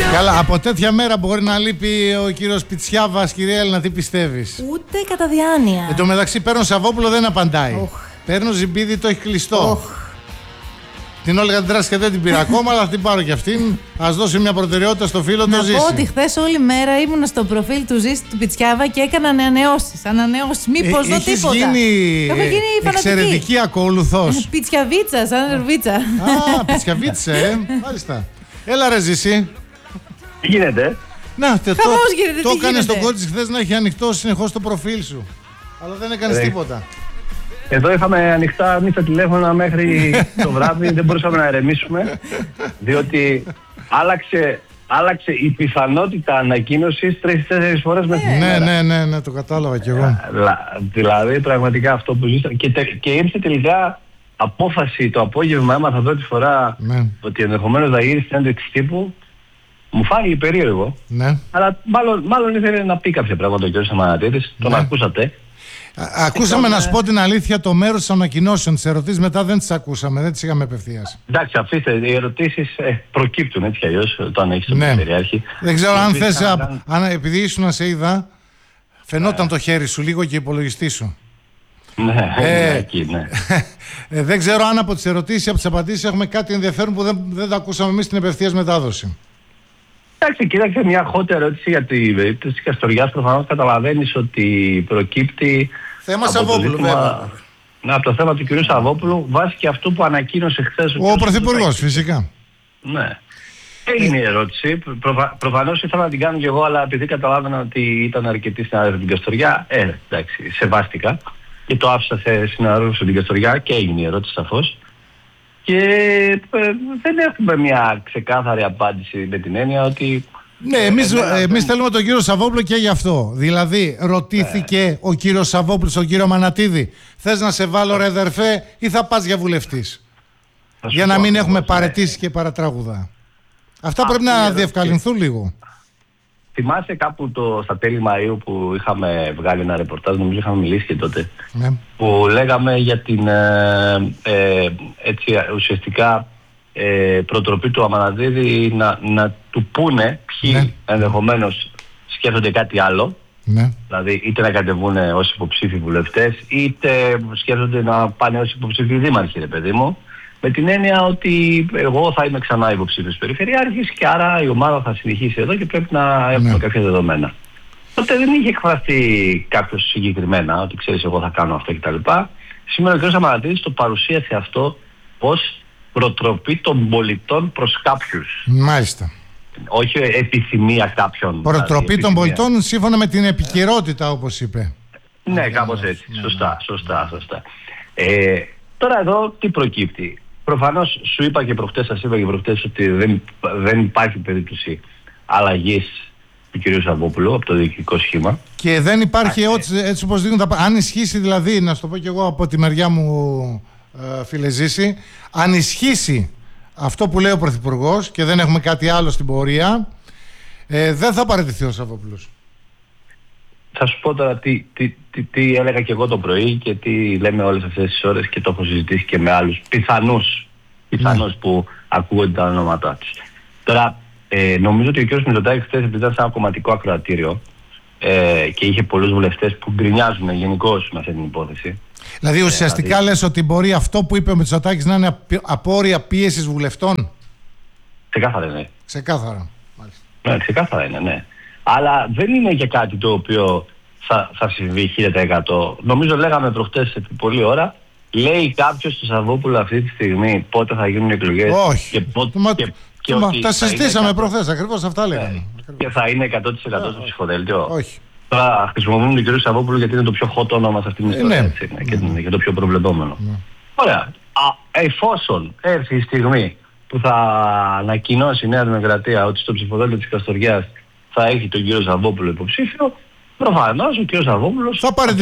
Καλά, από τέτοια μέρα μπορεί να λείπει ο κύριος Πιτσιάβας, κυρία Έλληνα, τι πιστεύεις? Ούτε κατά διάνοια. Εν τω μεταξύ παίρνω Σαββόπουλο, δεν απαντάει. Παίρνω Ζιμπίδη, το έχει κλειστό. Την Όλγα Ντράσκα δεν την πήρα ακόμα, αλλά θα την πάρω κι αυτήν. Ας δώσει μια προτεραιότητα στο φίλο του Ζήση. Να πω ότι χθες όλη μέρα ήμουν στο προφίλ του Ζήση του Πιτσιάβα και έκανα ανανεώσεις. Μήπως δω τίποτα. Έχω γίνει εξαιρετική ακολουθός. Πιτσιαβίτσα, σαν ρουβίτσα. Α, πιτσιαβίτσα, μάλιστα. Έλα ρε Ζήση. Τι γίνεται? Να, το έκανες στον κότσι χθες να έχει ανοιχτό συνεχώς το προφίλ σου. Αλλά δεν έκανες τίποτα. Εδώ είχαμε ανοιχτά εμείς τα τηλέφωνα μέχρι το βράδυ, δεν μπορούσαμε να ερεμήσουμε, διότι άλλαξε η πιθανότητα ανακοίνωσης 3-4 φορές μέσα στην ημέρα. Ναι, το κατάλαβα κι εγώ. Δηλαδή πραγματικά αυτό που ζήσαμε. Και ήρθε τελικά απόφαση το απόγευμα, έμαθα πρώτη φορά ότι ενδεχομένως θα γίνει συνέντευξη τύπου. Μου φάνηκε περίεργο, αλλά μάλλον ήθελε να πει κάποια πράγματα ο κ. Σταμανατίδης, τον ακούσατε. Ακούσαμε, να σου πω την αλήθεια, το μέρος της ανακοινώσεων. Τις ερωτήσεις μετά δεν τις ακούσαμε, δεν τις είχαμε απευθείας. Εντάξει, αφήστε, οι ερωτήσεις προκύπτουν έτσι κι αλλιώς όταν έχεις τον Περιφερειάρχη. Δεν ξέρω αν θες, επειδή ήσουν να σε είδα, φαινόταν το χέρι σου λίγο και υπολογιστή σου. Εκεί, ναι. Δεν ξέρω αν από τις ερωτήσεις ή από τις απαντήσεις έχουμε κάτι ενδιαφέρον που δεν το ακούσαμε εμείς στην απευθείας μετάδοση. Εντάξει, κοίταξε, μια hot ερώτηση για την περίπτωση της Καστοριάς. Προφανώς καταλαβαίνεις ότι προκύπτει θέμα Σαββόπουλου, βέβαια. Από το θέμα του κ. Σαββόπουλου, βάσει και αυτού που ανακοίνωσε χθες ο Πρωθυπουργός, φυσικά. Ναι. Έγινε η ερώτηση. Προφανώς ήθελα να την κάνω κι εγώ, αλλά επειδή καταλάβαινα ότι ήταν αρκετοί συνάδελφοι την Καστοριά, εντάξει, σεβάστηκα και το άφησα σε συναδέλφους στην Καστοριά και έγινε η ερώτηση σαφώς. Και δεν έχουμε μια ξεκάθαρη απάντηση με την έννοια ότι... Ναι, εμείς θέλουμε τον κύριο Σαββόπουλο και γι' αυτό. Δηλαδή, ρωτήθηκε ο κύριος Σαββόπουλος, ο κύριο Μανατίδη, θες να σε βάλω ρε αδερφέ ή θα πας για βουλευτής? Για να μην έχουμε παραιτήσεις και παρατράγουδα. Αυτά πρέπει να διευκολυνθούν λίγο. Θυμάσαι κάπου στα τέλη Μαΐου που είχαμε βγάλει ένα ρεπορτάζ, νομίζω είχαμε μιλήσει και τότε, που λέγαμε για την έτσι ουσιαστικά προτροπή του Αμανατίδη να του πούνε ποιοι ενδεχομένως σκέφτονται κάτι άλλο, δηλαδή είτε να κατεβούν ως υποψήφοι βουλευτές είτε σκέφτονται να πάνε ως υποψήφοι δήμαρχοι, ρε παιδί μου, με την έννοια ότι εγώ θα είμαι ξανά υποψήφιος περιφερειάρχης και άρα η ομάδα θα συνεχίσει εδώ και πρέπει να έχουμε κάποια δεδομένα. Τότε δεν είχε εκφραστεί κάποιος συγκεκριμένα ότι ξέρεις εγώ θα κάνω αυτό κτλ. Σήμερα ο κ. Σαμανατίδης το παρουσίασε αυτό ως προτροπή των πολιτών προς κάποιους. Μάλιστα. Όχι επιθυμία κάποιων. Προτροπή των πολιτών σύμφωνα με την επικαιρότητα, όπως είπε. Ναι, κάπως έτσι. Σωστά. Τώρα εδώ τι προκύπτει? Προφανώς σας είπα και προχτές ότι δεν υπάρχει περίπτωση αλλαγής του κ. Σαββόπουλου από το διοικητικό σχήμα. Και δεν υπάρχει έτσι όπως δίνουν αν ισχύσει, δηλαδή, να σου το πω και εγώ από τη μεριά μου, φίλε Ζήση, αν ισχύσει αυτό που λέει ο Πρωθυπουργός και δεν έχουμε κάτι άλλο στην πορεία, δεν θα παραιτηθεί ο Σαββόπουλος. Θα σου πω τώρα τι έλεγα και εγώ το πρωί και τι λέμε όλες αυτές τις ώρες και το έχω συζητήσει και με άλλους πιθανούς που ακούγονται τα ονόματά τους. Τώρα, νομίζω ότι ο κ. Μητσοτάκης χθες, επειδή ήταν σε ένα κομματικό ακροατήριο και είχε πολλούς βουλευτές που γκρινιάζουν γενικώς με αυτή την υπόθεση. Δηλαδή ουσιαστικά λες ότι μπορεί αυτό που είπε ο Μητσοτάκης να είναι απόρρια πίεσης βουλευτών? Ξεκάθαρα είναι. Ξεκάθαρα. Ναι, ξεκάθαρα είναι, ναι. Αλλά δεν είναι και κάτι το οποίο θα συμβεί 1000%. Νομίζω λέγαμε προχτές επί πολλή ώρα, λέει κάποιος στο Σαββόπουλο αυτή τη στιγμή πότε θα γίνουν οι εκλογές? Όχι. Τα συζητήσαμε προχθές, ακριβώς αυτά λέγαμε. Και θα είναι 100% στο ψηφοδέλτιο? Όχι. Τώρα χρησιμοποιούν τον κ. Σαββόπουλο γιατί είναι το πιο hot όνομα σε αυτήν την ιστορία, και το πιο προβλεπόμενο. Ωραία. Εφόσον έρθει η στιγμή που θα ανακοινώσει η Νέα Δημοκρατία ότι στο ψηφοδέλτιο της Καστοριάς θα έχει τον κ. Σαββόπουλο υποψήφιο, προφανώς ο κ. Σαββόπουλος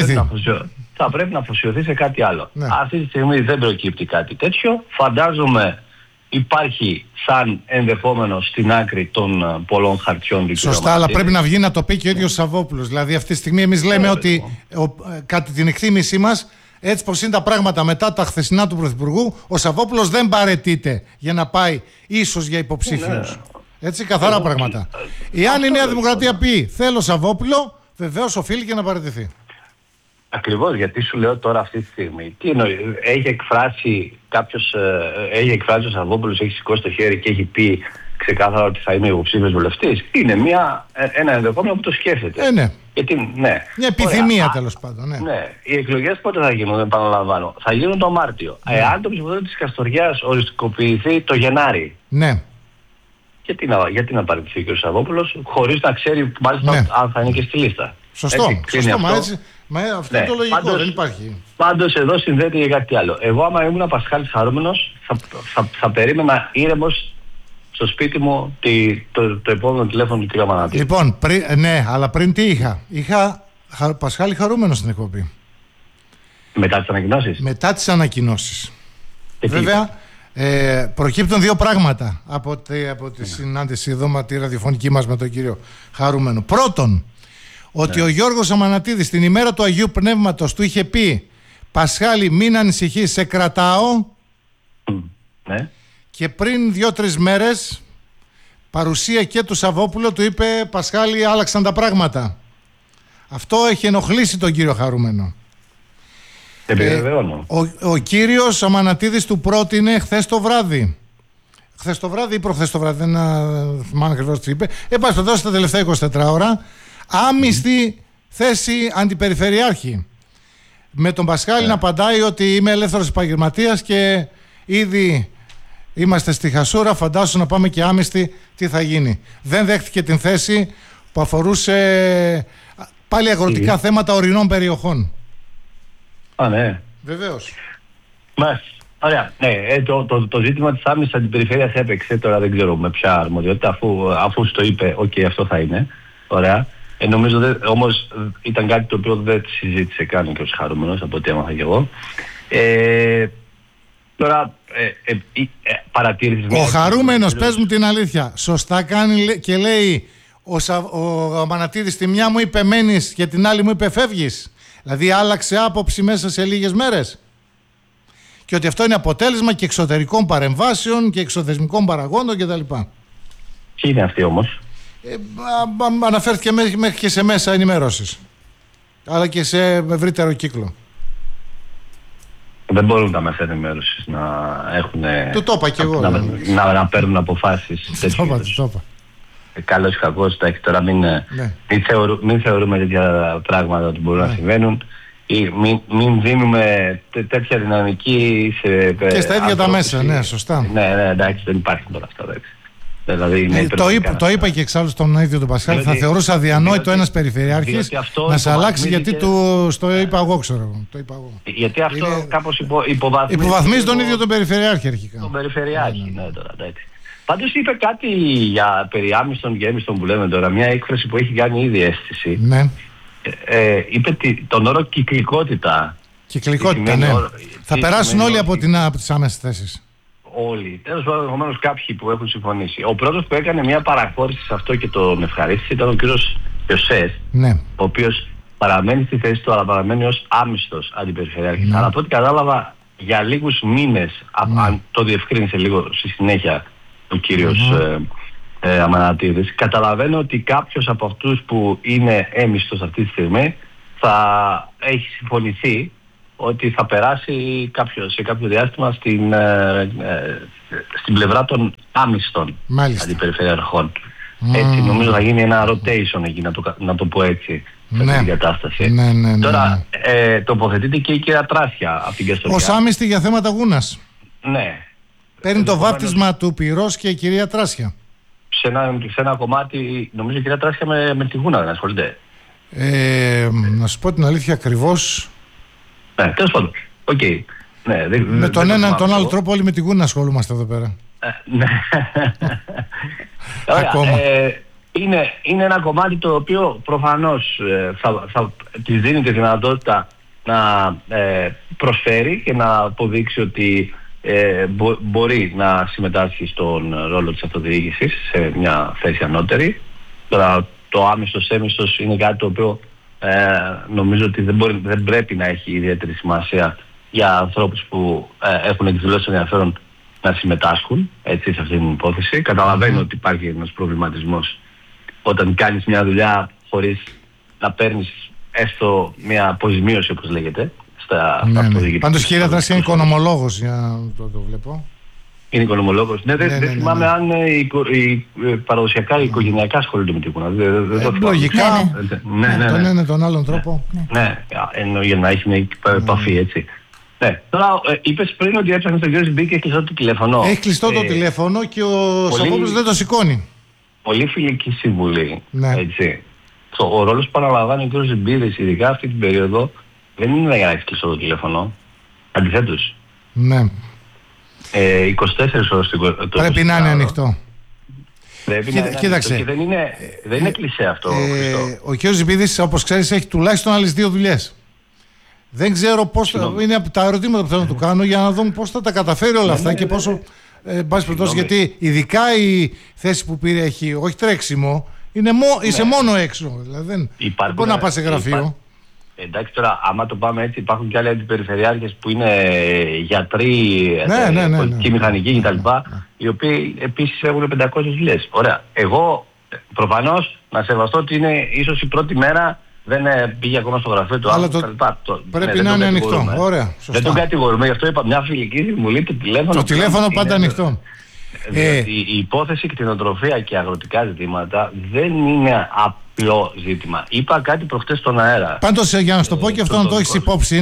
θα πρέπει να αφοσιωθεί σε κάτι άλλο. Αυτή τη στιγμή δεν προκύπτει κάτι τέτοιο. Φαντάζομαι υπάρχει σαν ενδεχόμενο στην άκρη των πολλών χαρτιών του. Σωστά, αλλά πρέπει να βγει να το πει και ο ίδιος Σαββόπουλος. Δηλαδή αυτή τη στιγμή εμείς λέμε ότι κατά την εκτίμησή μας, έτσι πως είναι τα πράγματα μετά τα χθεσινά του Πρωθυπουργού, ο Σαββόπουλος δεν παραιτείται για να πάει ίσως για υποψήφιος. Έτσι, καθαρά πράγματα. Εάν η Νέα Δημοκρατία πει θέλω Σαββόπουλο, βεβαίως οφείλει και να παραιτηθεί. Ακριβώς, γιατί σου λέω τώρα αυτή τη στιγμή. Τι εννοεί, έχει εκφράσει κάποιος, έχει εκφράσει ο Σαββόπουλος, έχει σηκώσει το χέρι και έχει πει ξεκάθαρα ότι θα είμαι υποψήφιος βουλευτής. Είναι ένα ενδεχόμενο που το σκέφτεται. Ναι. Γιατί, ναι. Μια επιθυμία τέλος πάντων. Ναι. Ναι. Οι εκλογές πότε θα γίνουν, επαναλαμβάνω. Θα γίνουν το Μάρτιο. Ναι. Εάν το ψηφοδέλτιο της Καστοριάς οριστικοποιηθεί το Γενάρη. Ναι. Γιατί να παραιτηθεί ο κ. Σαββόπουλος, χωρίς να ξέρει μάλιστα αν θα είναι και στη λίστα. Σωστό. Αυτό είναι το λογικό, δεν υπάρχει. Πάντως εδώ συνδέεται για κάτι άλλο. Εγώ άμα ήμουν Πασχάλης χαρούμενος, θα περίμενα ήρεμος στο σπίτι μου το επόμενο τηλέφωνο του κ. Μανατίδη. Λοιπόν, ναι, αλλά πριν τι είχα. Είχα Πασχάλη χαρούμενο στην εκπομπή. Μετά τις ανακοινώσεις. Μετά τις ανακοινώσεις. Βέβαια, προκύπτουν δύο πράγματα από τη συνάντηση εδώ, τη ραδιοφωνική μας με τον κύριο Χαρούμενο. Πρώτον, ότι ο Γιώργος Αμανατίδης την ημέρα του Αγίου Πνεύματος του είχε πει «Πασχάλη, μην ανησυχείς, σε κρατάω». Ναι. Και πριν 2-3 μέρες, παρουσία και του Σαββόπουλου, του είπε «Πασχάλη, άλλαξαν τα πράγματα». Αυτό έχει ενοχλήσει τον κύριο Χαρούμενο. Ο κύριος Αμανατίδης του πρότεινε χθες το βράδυ ή προχθές το βράδυ, δεν θυμάμαι ακριβώς τι είπε, το δώσει τα τελευταία 24 ώρα, άμυστη θέση αντιπεριφερειάρχη, με τον Πασχάλη να απαντάει ότι είμαι ελεύθερος επαγγελματίας και ήδη είμαστε στη χασούρα, φαντάσου να πάμε και άμυστη, τι θα γίνει. Δεν δέχτηκε την θέση που αφορούσε πάλι αγροτικά θέματα ορεινών περιοχών. Ναι. Βεβαίως. Ωραία. Ναι, το ζήτημα της άμεσης αντιπεριφέρειας έπαιξε, τώρα δεν ξέρω με ποια αρμοδιότητα, αφού σου το είπε, αυτό θα είναι. Ωραία. Νομίζω όμως ήταν κάτι το οποίο δεν συζήτησε καν και ο Χαρούμενος, από ό,τι έμαθα και εγώ. Τώρα παρατήρησης... Ο Χαρούμενος, πες μου την αλήθεια, σωστά κάνει και λέει ο Αμανατίδης, τη μια μου είπε μένεις και την άλλη μου είπε φεύγεις. Δηλαδή άλλαξε άποψη μέσα σε λίγες μέρες. Και ότι αυτό είναι αποτέλεσμα και εξωτερικών παρεμβάσεων και εξωθεσμικών παραγόντων κτλ. Ποιοι είναι αυτοί όμως? Αναφέρθηκε μέχρι και σε μέσα ενημέρωσης, αλλά και σε ευρύτερο κύκλο. Δεν μπορούν τα μέσα ενημέρωσης να έχουν... Του το είπα και εγώ. Να παίρνουν αποφάσεις. Το είπα. Καλώς ή κακώς, τώρα μην θεωρούμε τέτοια πράγματα ότι μπορούν να συμβαίνουν, ή μην δίνουμε τέτοια δυναμική και στα ίδια τα μέσα, ναι, σωστά. Ναι, εντάξει, δεν υπάρχουν τώρα αυτά, εντάξει. Δηλαδή, το είπα και εξάλλου στον ίδιο τον Πασχάλη, θα θεωρούσα αδιανόητο ένας περιφερειάρχης να σε αλλάξει, γιατί το είπα εγώ, ξέρω. Γιατί αυτό κάπως υποβαθμίζει τον ίδιο τον περιφερειάρχη αρχικά. Τον περιφερειάρχη, ναι, τώρα, εντάξει. Πάντως είπε κάτι περί άμυστον και έμυστον που λέμε τώρα, μια έκφραση που έχει κάνει ήδη αίσθηση. Ναι. Είπε τον όρο κυκλικότητα. Κυκλικότητα, ναι. Θα περάσουν όλοι από τις άμεσες θέσεις. Όλοι. Τέλος πάντων, ενδεχομένως κάποιοι που έχουν συμφωνήσει. Ο πρώτος που έκανε μια παραχώρηση σε αυτό και τον ευχαρίστησε ήταν ο κύριος Ιωσές, ναι, ο οποίος παραμένει στη θέση του, αλλά παραμένει ως άμυστος αντιπεριφερειάρχης. Ναι. Αλλά από ό,τι κατάλαβα, για λίγους μήνες, αν το διευκρίνησε λίγο στη συνέχεια ο κύριος Αμανατίδης, καταλαβαίνω ότι κάποιος από αυτούς που είναι έμυστος αυτή τη στιγμή θα έχει συμφωνηθεί ότι θα περάσει σε κάποιο διάστημα στην πλευρά των άμυστων αντιπεριφερειαρχών. Έτσι, νομίζω θα γίνει ένα rotation εκεί, να το πω έτσι, ναι, την κατάσταση. Ναι. Τώρα τοποθετείται και η κυρία Τράσια από την Καστοριά. Ως άμυστη για θέματα γούνας. Ναι. Παίρνει το βάπτισμα του πυρός και η κυρία Τράσια. Σε ένα κομμάτι, νομίζω η κυρία Τράσια με τη γούνα δεν ασχολείται. Να σου πω την αλήθεια ακριβώς. Ναι, τέλος πάντων. Οκ. Ναι, με τον έναν τον άλλο τρόπο όλοι με τη γούνα ασχολούμαστε εδώ πέρα. Ναι. Ακόμα. Είναι ένα κομμάτι το οποίο προφανώς θα της δίνει τη δυνατότητα να προσφέρει και να αποδείξει ότι μπορεί να συμμετάσχει στον ρόλο της αυτοδιοίκησης σε μια θέση ανώτερη. Τώρα το άμυστος έμυστος είναι κάτι το οποίο νομίζω ότι δεν πρέπει να έχει ιδιαίτερη σημασία για ανθρώπους που έχουν εκδηλώσει ενδιαφέρον να συμμετάσχουν έτσι, σε αυτή την υπόθεση. Καταλαβαίνω ότι υπάρχει ένας προβληματισμός όταν κάνεις μια δουλειά χωρίς να παίρνεις έστω μια αποζημίωση, όπως λέγεται, στα αυτοδιοικητικά. Πάντως η κυρία Δράση είναι οικονομολόγος, για να το βλέπω. Είναι οικονομολόγος. Δεν θυμάμαι αν παραδοσιακά οικογενειακά ασχολούνται με την εικόνα. Λογικά. Ναι, τον άλλον τρόπο. Ναι, για να έχει μια επαφή, έτσι. Ναι. Τώρα είπες πριν ότι έψαχνες τον κύριο Ζιμπίδη και έχει κλειστό το τηλέφωνο. Έχει κλειστό το τηλέφωνο και ο Σαββόπουλος δεν το σηκώνει. Πολύ φιλική συμβουλή. Ναι. Έτσι. Ο ρόλος που παραλαμβάνει ο κύριος Ζιμπίδης, ειδικά αυτή την περίοδο, δεν είναι για να έχει κλειστό το τηλέφωνο. Αντιθέτως. Ναι. 24 ώρες πρέπει να είναι ανοιχτό. Κοίταξε. Και δεν είναι κλισέ αυτό. Ο κ. Ζιμπίδης, όπως ξέρεις, έχει τουλάχιστον άλλες 2 δουλειές. Δεν ξέρω πώς είναι από τα ερωτήματα που θέλω να του κάνω για να δούμε πώς θα τα καταφέρει όλα αυτά και πόσο. Γιατί ειδικά η θέση που πήρε έχει όχι τρέξιμο, είσαι μόνο έξω. Δηλαδή δεν μπορεί να πας σε γραφείο. Εντάξει, τώρα άμα το πάμε έτσι, υπάρχουν και άλλοι αντιπεριφερειάρχες που είναι γιατροί, πολιτικοί, μηχανικοί κτλ. Οι οποίοι επίσης έχουν 500 δουλειές. Ωραία. Εγώ προφανώς να σεβαστώ ότι είναι ίσως η πρώτη μέρα, δεν πήγε ακόμα στο γραφείο του άλλου κτλ. Πρέπει να είναι ανοιχτό. Ωραία. Δεν τον κατηγορούμε, γι' αυτό είπα μια φιλική συμβουλή, το τηλέφωνο. Το τηλέφωνο πάντα ανοιχτό. Η υπόθεση κτηνοτροφία και αγροτικά ζητήματα δεν είναι απλό ζήτημα. Είπα κάτι προχτές στον αέρα. Πάντως, για να σου το πω και αυτό να το έχεις υπόψη,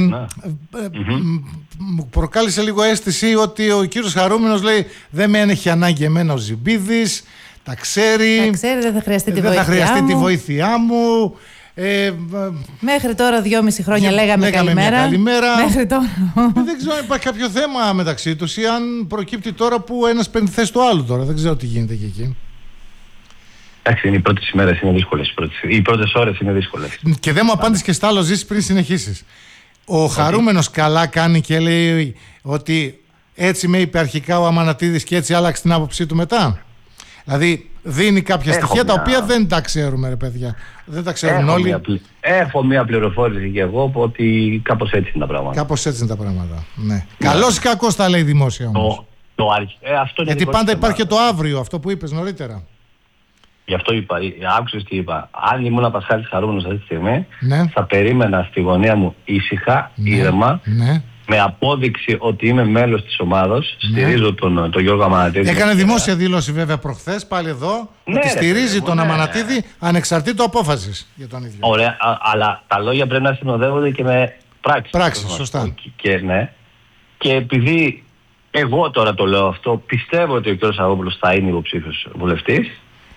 μου προκάλεσε λίγο αίσθηση ότι ο κύριος Χαρούμενος λέει δεν με έχει ανάγκη εμένα ο Ζιμπίδης, τα ξέρει, δεν θα χρειαστεί τη βοήθειά μου. Μέχρι τώρα 2,5 χρόνια λέγαμε καλημέρα. Μέχρι τώρα. Δεν ξέρω αν υπάρχει κάποιο θέμα μεταξύ τους ή αν προκύπτει τώρα που ένας παίρνει θέση του άλλου τώρα. Δεν ξέρω τι γίνεται και εκεί. Εντάξει, οι πρώτες ημέρες είναι δύσκολες. Οι πρώτες ώρες είναι δύσκολες. Και δεν μου απάντησε και στα άλλο ζήσεις πριν συνεχίσεις. Ο Χαρούμενος καλά κάνει και λέει ότι έτσι με είπε αρχικά ο Αμανατίδης και έτσι άλλαξε την άποψή του μετά. Δηλαδή δίνει κάποια στοιχεία τα οποία δεν τα ξέρουμε, ρε παιδιά. Δεν τα ξέρουν όλοι. Έχω μια πληροφόρηση και εγώ ότι κάπως έτσι είναι τα πράγματα. Κάπως έτσι είναι τα πράγματα. Ναι. Καλώς ή κακώς τα λέει δημόσια όμως. Γιατί πάντα υπάρχει και το αύριο, αυτό που είπες νωρίτερα. Γι' αυτό είπα, άκουσες τι είπα. Αν ήμουν Πασχάλης Χαρούμενος αυτή τη στιγμή, θα περίμενα στη γωνία μου ήσυχα, ήρεμα, με απόδειξη ότι είμαι μέλος της ομάδος, στηρίζω τον Γιώργο Αμανατίδη. Έκανε δημόσια δήλωση βέβαια προχθές, πάλι εδώ, ότι στηρίζει τον Αμανατίδη ανεξαρτήτου απόφασης για τον ίδιο. Ωραία, αλλά τα λόγια πρέπει να συνοδεύονται και με πράξεις. Πράξεις, σωστά. Και επειδή εγώ τώρα το λέω αυτό, πιστεύω ότι ο κ. Σαββόπουλος θα είναι υποψήφιος βουλευτής,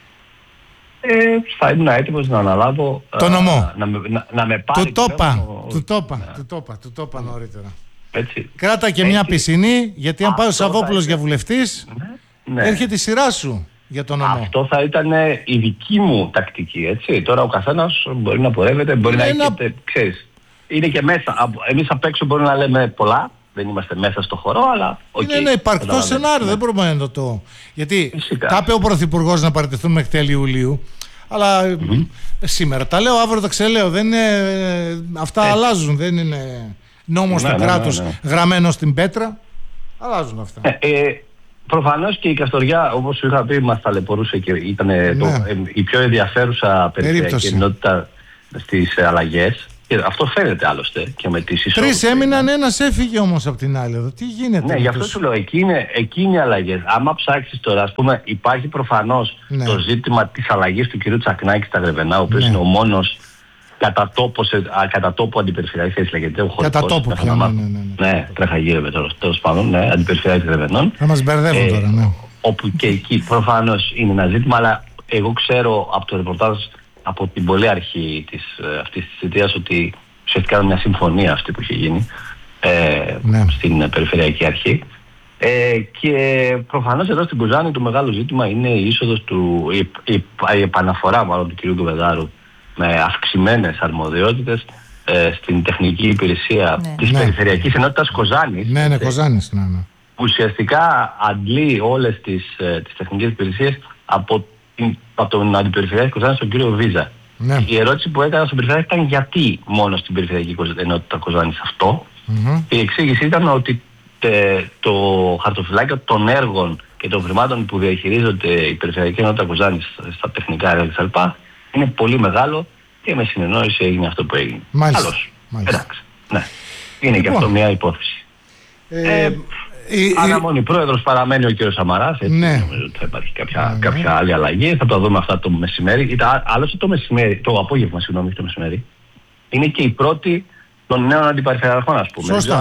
θα ήμουν έτοιμος να αναλάβω το νομό. Να με πάρει. Του το είπα νωρίτερα. Έτσι. Κράτα και μια πισινή, γιατί αν πάει ο Σαββόπουλος για βουλευτής, έρχεται η σειρά σου για το νομό. Αυτό θα ήταν η δική μου τακτική, έτσι. Τώρα ο καθένας μπορεί να πορεύεται, μπορεί να έχει, ξέρεις, είναι και μέσα. Εμείς απ' έξω μπορούμε να λέμε πολλά. Δεν είμαστε μέσα στο χώρο, αλλά. Είναι ένα υπαρκτό σενάριο, δεν μπορούμε να το. Γιατί τα είπε ο Πρωθυπουργός να παραιτηθούν μέχρι τέλη Ιουλίου. Αλλά σήμερα τα λέω, αύριο τα ξελέω. Δεν είναι, αυτά αλλάζουν. Δεν είναι νόμος του κράτους γραμμένο στην πέτρα. Αλλάζουν αυτά. Προφανώς και η Καστοριά, όπως σου είχα πει, μας ταλαιπωρούσε και ήταν η πιο ενδιαφέρουσα περιφερειακή ενότητα στις αλλαγές. Αυτό φαίνεται άλλωστε και με τις ισότητες. 3 έμειναν, ένας έφυγε όμως από την άλλη εδώ. Τι γίνεται? Ναι, γι' αυτό σου λέω, εκεί είναι οι αλλαγές. Άμα ψάξεις τώρα, ας πούμε, υπάρχει προφανώς το ζήτημα της αλλαγής του κ. Τσακνάκη στα Γρεβενά, ο οποίος είναι ο μόνος κατά τόπο αντιπεριφερειάρχης λέγεται. Κατά τόπο πια. Ναι, τρέχα γύρω τώρα, τέλος πάντων, αντιπεριφερειάρχης Γρεβενών. Θα μας μπερδεύουν τώρα, ναι. Όπου και εκεί προφανώς είναι ένα ζήτημα, αλλά εγώ ξέρω από το ρεπορτάζ από την πολύ αρχή αυτής της θητείας ότι ουσιαστικά ήταν μια συμφωνία αυτή που είχε γίνει στην Περιφερειακή Αρχή. Και προφανώς εδώ στην Κοζάνη το μεγάλο ζήτημα είναι η είσοδος η επαναφορά μάλλον του κ. Κουβεδάρου με αυξημένες αρμοδιότητες στην τεχνική υπηρεσία της Περιφερειακής Ενότητας Κοζάνης. Ναι, Κοζάνης. Που ουσιαστικά αντλεί όλες τις τεχνικές υπηρεσίες από τον Αντιπεριφερειάρχη Κοζάνη στον κύριο Βίζα. Ναι. Η ερώτηση που έκανα στον Περιφερειάρχη ήταν γιατί μόνο στην Περιφερειακή Ενότητα Κοζάνης αυτό. Η εξήγηση ήταν ότι το χαρτοφυλάκιο των έργων και των χρημάτων που διαχειρίζονται η Περιφερειακή Ενότητα Κοζάνης στα τεχνικά έργα κτλ. Είναι πολύ μεγάλο και με συνεννόηση έγινε αυτό που έγινε. Μάλιστα. Εντάξει. Ναι. Είναι και αυτό μια υπόθεση. Αναμονή πρόεδρος παραμένει ο κ. Σαμαράς. Έτσι, ναι. Νομίζω ότι θα υπάρχει κάποια άλλη αλλαγή. Θα το δούμε αυτά το μεσημέρι. Άλλωστε το απόγευμα, συγγνώμη, το μεσημέρι, είναι και η πρώτη των νέων αντιπεριφερειαρχών, ας πούμε. Σωστά, αν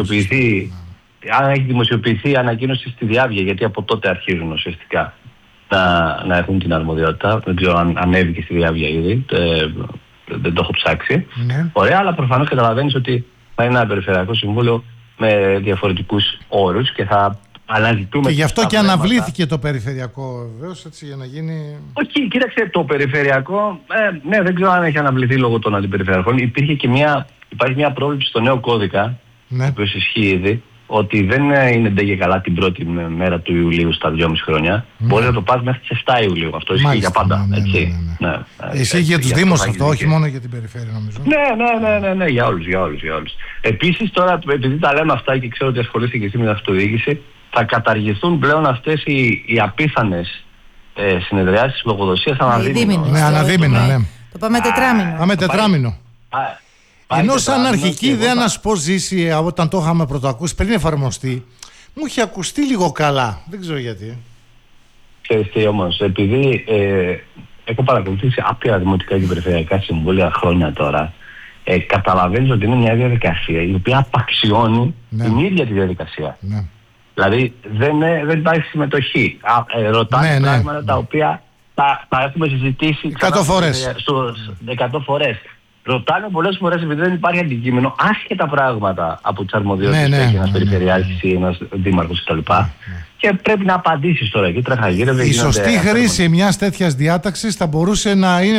έχει δημοσιοποιηθεί η ανακοίνωση στη Διάβγεια, γιατί από τότε αρχίζουν ουσιαστικά να έχουν την αρμοδιότητα. Δεν ξέρω αν ανέβηκε στη Διάβγεια ήδη. Δεν το έχω ψάξει. Ναι. Ωραία, αλλά προφανώς καταλαβαίνεις ότι θα είναι ένα περιφερειακό συμβούλιο με διαφορετικούς όρους και θα αναζητούμε. Και γι' αυτό και αναβλήθηκε το περιφερειακό, βεβαίως, έτσι, για να γίνει. Όχι, κοίταξε, το περιφερειακό, ναι, δεν ξέρω αν έχει αναβληθεί λόγω των αντιπεριφερειακών. Υπάρχει μια πρόβλεψη στο νέο κώδικα, ναι. ο οποίος ισχύει ήδη, ότι δεν είναι ντε και καλά την πρώτη μέρα του Ιουλίου στα 2,5 χρόνια. Μπορεί να το πας μέχρι τις 7 Ιουλίου. Αυτό ισχύει για πάντα. Ναι. Ισχύει για τους Δήμους αυτό, όχι μόνο για την περιφέρεια, νομίζω. Ναι, για όλους. Επίσης τώρα, επειδή τα λέμε αυτά και ξέρω ότι ασχολείστε και εσύ με την αυτοδιοίκηση, θα καταργηθούν πλέον αυτές οι απίθανες συνεδριάσεις λογοδοσίας αναδίμηνο. Ναι, αναδίμηνο, ναι. Το πάμε τετράμινο. Πάμε τετράμινο. Ενώ σαν αρχική ιδέα, να σου πω, Ζήση, όταν το είχαμε πρωτοακούσει, πριν εφαρμοστεί, μου είχε ακουστεί λίγο καλά. Δεν ξέρω γιατί. Ξέρεις τι όμως, επειδή έχω παρακολουθήσει άπειρα δημοτικά και περιφερειακά συμβούλια χρόνια τώρα, καταλαβαίνεις ότι είναι μια διαδικασία η οποία απαξιώνει την ίδια τη διαδικασία. Ναι. Δηλαδή δεν υπάρχει συμμετοχή. Ρωτάνε πράγματα τα οποία τα έχουμε συζητήσει 100 φορές. 100 φορές. Ρωτάνε πολλές φορές επειδή δεν υπάρχει αντικείμενο, άσχετα πράγματα από τις αρμοδιότητες που έχει ένας περιφερειάρχης ή ένας δήμαρχος κτλ. Και πρέπει να απαντήσεις τώρα εκεί, τραχαγύρευε. Η σωστή χρήση μιας τέτοιας διάταξης θα μπορούσε να είναι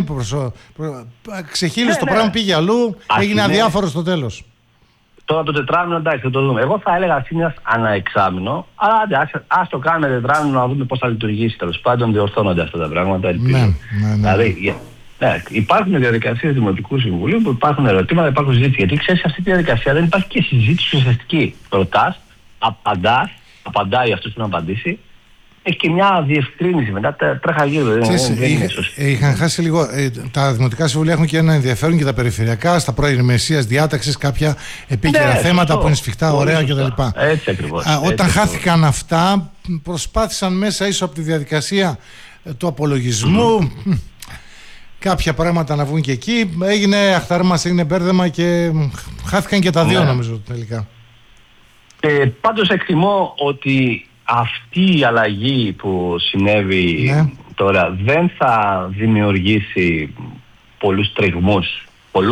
ξεχύλισε το πράγμα, πήγε αλλού, έγινε αδιάφορο στο τέλος. Τώρα το τετράμινο, εντάξει, θα το δούμε. Εγώ θα έλεγα σήμερα αναεξάμηνο, αλλά ας το κάνουμε τετράμινο να δούμε πώς θα λειτουργήσει. Τέλος πάντων, διορθώνονται αυτά τα πράγματα. Ελπίζω. Δηλαδή, υπάρχουν διαδικασίες Δημοτικού Συμβουλίου που υπάρχουν ερωτήματα, υπάρχουν συζήτηση. Γιατί ξέρεις, σε αυτή τη διαδικασία δεν υπάρχει και συζήτηση ουσιαστική. Ρωτάς, απαντάει αυτός που να απαντήσει. Έχει και μια διευκρίνηση μετά, τρέχα γύρω. Είχαν χάσει λίγο. Τα Δημοτικά Συμβουλία έχουν και ένα ενδιαφέρον και τα περιφερειακά, στα πρώην μεσίας διάταξης, κάποια επίκαιρα θέματα που είναι σφιχτά, ωραία κτλ. Έτσι ακριβώς. Όταν χάθηκαν αυτά, προσπάθησαν μέσα ίσως από τη διαδικασία του απολογισμού. Κάποια πράγματα να βγουν και εκεί. Έγινε αχτάρμας, έγινε μπέρδεμα και χάθηκαν και τα δύο, νομίζω, τελικά. Πάντως εκτιμώ ότι αυτή η αλλαγή που συνέβη τώρα δεν θα δημιουργήσει πολλούς τριγμούς,